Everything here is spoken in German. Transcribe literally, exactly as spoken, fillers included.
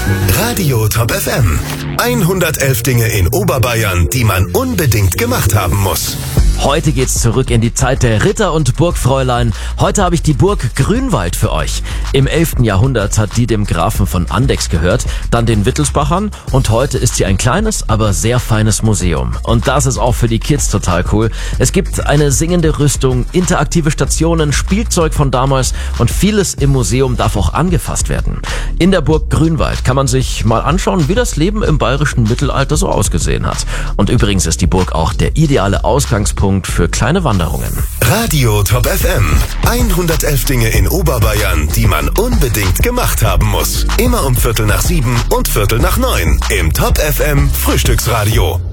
Radio Top F M. hundertelf Dinge in Oberbayern, die man unbedingt gemacht haben muss. Heute geht's zurück in die Zeit der Ritter und Burgfräulein. Heute habe ich die Burg Grünwald für euch. Im elften Jahrhundert hat die dem Grafen von Andechs gehört, dann den Wittelsbachern und heute ist sie ein kleines, aber sehr feines Museum. Und das ist auch für die Kids total cool. Es gibt eine singende Rüstung, interaktive Stationen, Spielzeug von damals und vieles im Museum darf auch angefasst werden. In der Burg Grünwald kann man sich mal anschauen, wie das Leben im bayerischen Mittelalter so ausgesehen hat. Und übrigens ist die Burg auch der ideale Ausgangspunkt für kleine Wanderungen. Radio Top F M. hundertelf Dinge in Oberbayern, die man unbedingt gemacht haben muss. Immer um Viertel nach sieben und Viertel nach neun im Top F M Frühstücksradio.